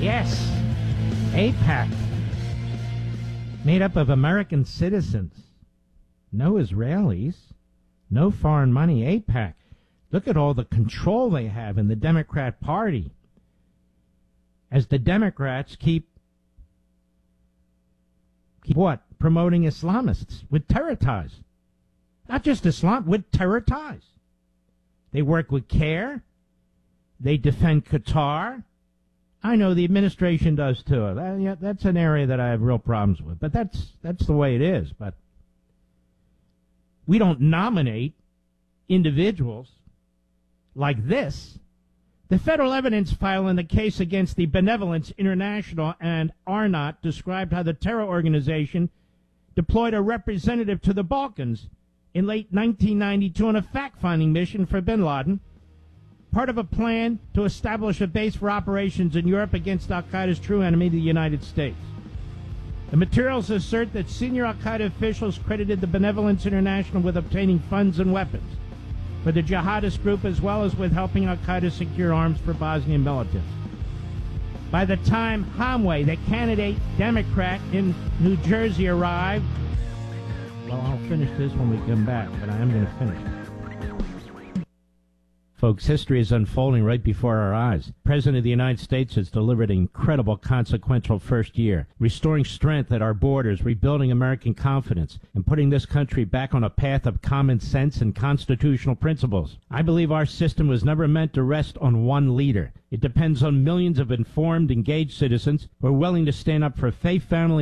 Yes, AIPAC, made up of American citizens. No Israelis, no foreign money. AIPAC. Look at all the control they have in the Democrat Party. As the Democrats keep what? Promoting Islamists with terror ties. Not just Islam, with terror ties. They work with CARE. They defend Qatar. I know the administration does too. That's an area that I have real problems with. But that's the way it is. But we don't nominate individuals like this. The federal evidence file in the case against the Benevolence International and Arnot described how the terror organization deployed a representative to the Balkans in late 1992 on a fact-finding mission for bin Laden, part of a plan to establish a base for operations in Europe against al-Qaeda's true enemy, the United States. The materials assert that senior al-Qaeda officials credited the Benevolence International with obtaining funds and weapons for the jihadist group, as well as with helping al-Qaeda secure arms for Bosnian militants. By the time Hamway, the candidate Democrat in New Jersey, arrived, well, I'll finish this when we come back, but I am going to finish it. Folks, history is unfolding right before our eyes. The President of the United States has delivered an incredible, consequential first year, restoring strength at our borders, rebuilding American confidence, and putting this country back on a path of common sense and constitutional principles. I believe our system was never meant to rest on one leader. It depends on millions of informed, engaged citizens who are willing to stand up for faith, family,